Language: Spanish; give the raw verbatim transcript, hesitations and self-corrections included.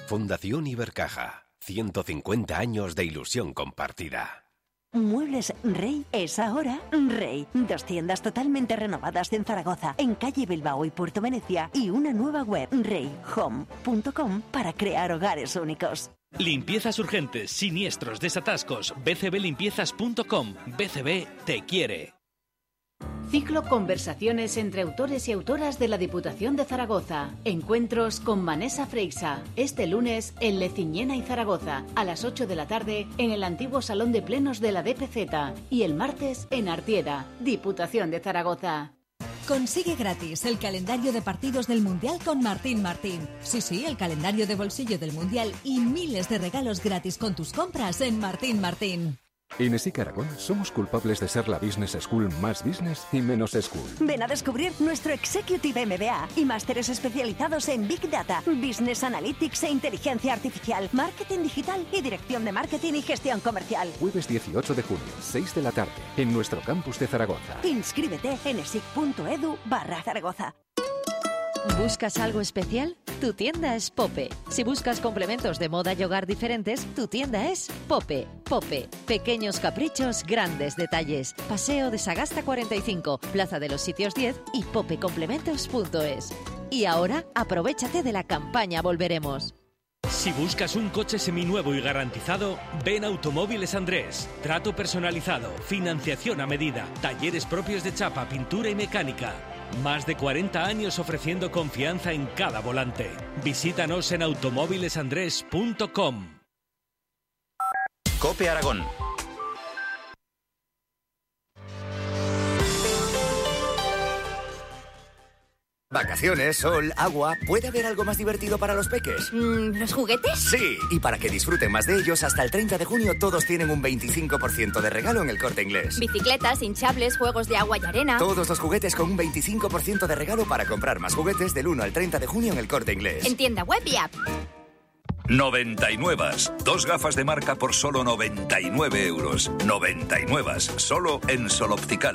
Fundación Ibercaja. ciento cincuenta años de ilusión compartida. Muebles Rey es ahora Rey. Dos tiendas totalmente renovadas en Zaragoza, en calle Bilbao y Puerto Venecia, y una nueva web, rey home punto com, para crear hogares únicos. Limpiezas urgentes, siniestros, desatascos. b c b limpiezas punto com. B C B te quiere. Ciclo Conversaciones entre autores y autoras de la Diputación de Zaragoza. Encuentros con Vanessa Freixa. Este lunes en Leciñena y Zaragoza, a las ocho de la tarde en el antiguo Salón de Plenos de la D P Z. Y el martes en Artieda, Diputación de Zaragoza. Consigue gratis el calendario de partidos del Mundial con Martín Martín. Sí, sí, el calendario de bolsillo del Mundial y miles de regalos gratis con tus compras en Martín Martín. En ESIC Aragón somos culpables de ser la business school más business y menos school. Ven a descubrir nuestro Executive M B A y másteres especializados en Big Data, Business Analytics e Inteligencia Artificial, Marketing Digital y Dirección de Marketing y Gestión Comercial. Jueves dieciocho de junio, seis de la tarde, en nuestro campus de Zaragoza. Inscríbete en esic punto edu barra Zaragoza. ¿Buscas algo especial? Tu tienda es Pope. Si buscas complementos de moda y hogar diferentes, tu tienda es Pope. Pope. Pequeños caprichos, grandes detalles. Paseo de Sagasta cuarenta y cinco, Plaza de los Sitios diez y popecomplementos punto es. Y ahora, aprovéchate de la campaña Volveremos. Si buscas un coche seminuevo y garantizado, ven a Automóviles Andrés. Trato personalizado, financiación a medida, talleres propios de chapa, pintura y mecánica. Más de cuarenta años ofreciendo confianza en cada volante. Visítanos en automóviles andrés punto com. COPE Aragón. Vacaciones, sol, agua... ¿Puede haber algo más divertido para los peques? Mm, ¿Los juguetes? Sí, y para que disfruten más de ellos, hasta el treinta de junio todos tienen un veinticinco por ciento de regalo en El Corte Inglés. Bicicletas, hinchables, juegos de agua y arena... Todos los juguetes con un veinticinco por ciento de regalo para comprar más juguetes del uno al treinta de junio en El Corte Inglés. En tienda web y app. noventa y nueve. Dos gafas de marca por solo noventa y nueve euros. noventa y nueve. Solo en Sol Optical.